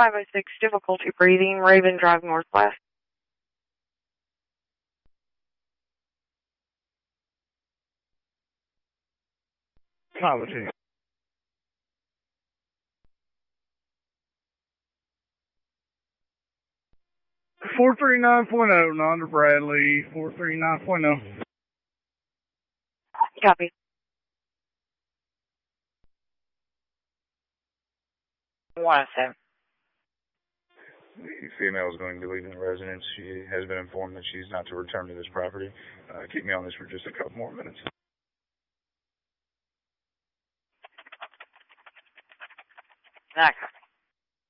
506, difficulty breathing, Raven Drive Northwest. Apology. 439.0, Nanda Bradley, 439.0. Copy. One seven. The female is going to be leaving the residence. She has been informed that she's not to return to this property. Keep me on this for just a couple more minutes. Okay.